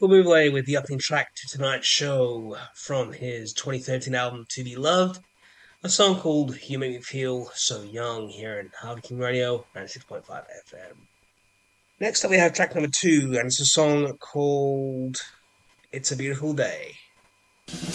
We'll move away with the opening track to tonight's show from his 2013 album To Be Loved, a song called You Make Me Feel So Young here in Harvard King Radio 96.5 FM. Next up we have track number 2, and it's a song called It's a Beautiful Day.